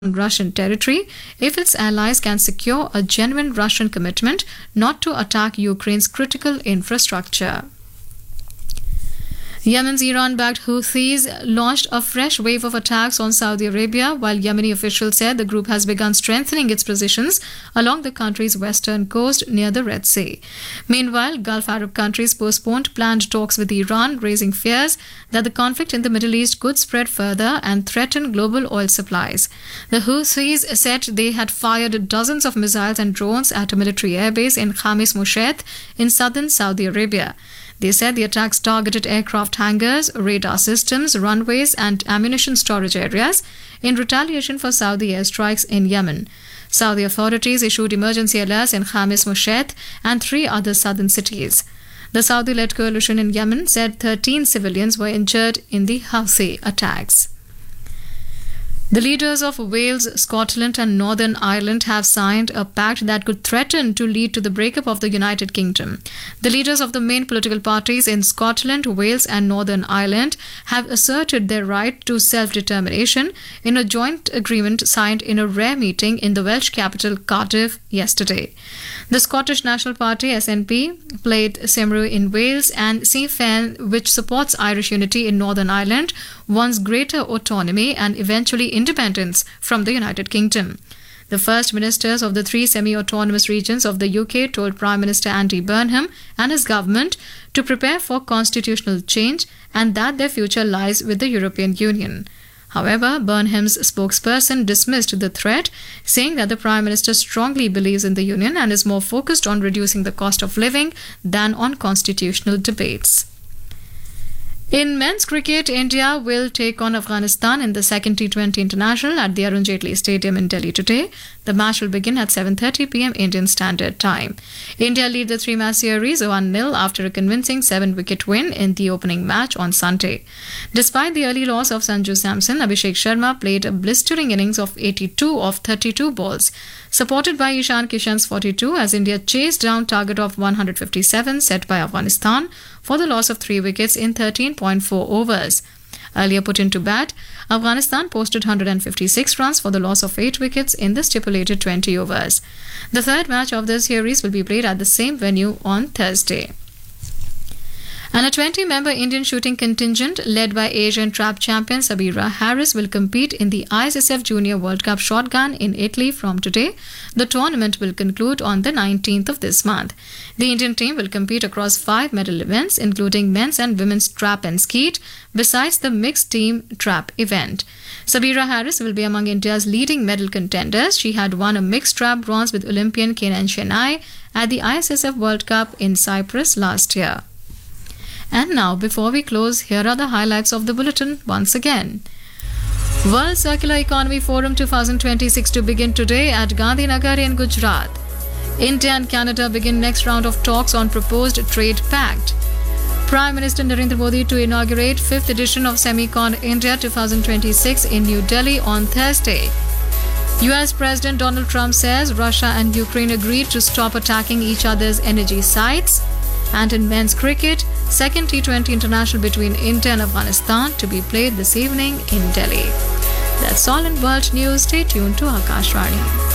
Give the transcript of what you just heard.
Russian territory if its allies can secure a genuine Russian commitment not to attack Ukraine's critical infrastructure. Yemen's Iran-backed Houthis launched a fresh wave of attacks on Saudi Arabia, while Yemeni officials said the group has begun strengthening its positions along the country's western coast near the Red Sea. Meanwhile, Gulf Arab countries postponed planned talks with Iran, raising fears that the conflict in the Middle East could spread further and threaten global oil supplies. The Houthis said they had fired dozens of missiles and drones at a military airbase in Khamis Mushet in southern Saudi Arabia. They said the attacks targeted aircraft hangars, radar systems, runways, and ammunition storage areas in retaliation for Saudi airstrikes in Yemen. Saudi authorities issued emergency alerts in Khamis Mushet and 3 other southern cities. The Saudi-led coalition in Yemen said 13 civilians were injured in the Houthi attacks. The leaders of Wales, Scotland and Northern Ireland have signed a pact that could threaten to lead to the breakup of the United Kingdom. The leaders of the main political parties in Scotland, Wales and Northern Ireland have asserted their right to self-determination in a joint agreement signed in a rare meeting in the Welsh capital Cardiff yesterday. The Scottish National Party SNP played Cymru in Wales, and Sinn Féin, which supports Irish unity in Northern Ireland, wants greater autonomy and eventually independence from the United Kingdom. The first ministers of the 3 semi-autonomous regions of the UK told Prime Minister Andy Burnham and his government to prepare for constitutional change and that their future lies with the European Union. However, Burnham's spokesperson dismissed the threat, saying that the Prime Minister strongly believes in the Union and is more focused on reducing the cost of living than on constitutional debates. In men's cricket, India will take on Afghanistan in the second T20 International at the Arun Jaitley Stadium in Delhi today. The match will begin at 7:30 p.m. Indian Standard Time. India lead the 3-match series 1-0 after a convincing 7-wicket win in the opening match on Sunday. Despite the early loss of Sanju Samson, Abhishek Sharma played a blistering innings of 82 of 32 balls, supported by Ishan Kishan's 42 as India chased down target of 157 set by Afghanistan for the loss of 3 wickets in 13.4 overs. Earlier put into bat, Afghanistan posted 156 runs for the loss of 8 wickets in the stipulated 20 overs. The third match of the series will be played at the same venue on Thursday. And a 20-member Indian shooting contingent led by Asian trap champion Sabira Harris will compete in the ISSF Junior World Cup Shotgun in Italy from today. The tournament will conclude on the 19th of this month. The Indian team will compete across 5 medal events, including men's and women's trap and skeet, besides the mixed team trap event. Sabira Harris will be among India's leading medal contenders. She had won a mixed trap bronze with Olympian Kenan Chennai at the ISSF World Cup in Cyprus last year. And now, before we close, here are the highlights of the bulletin once again. World Circular Economy Forum 2026 to begin today at Gandhinagar in Gujarat. India and Canada begin next round of talks on proposed trade pact. Prime Minister Narendra Modi to inaugurate 5th edition of Semicon India 2026 in New Delhi on Thursday. US President Donald Trump says Russia and Ukraine agreed to stop attacking each other's energy sites. And in men's cricket, second T20 International between India and Afghanistan to be played this evening in Delhi. That's all in world news. Stay tuned to Akashvani.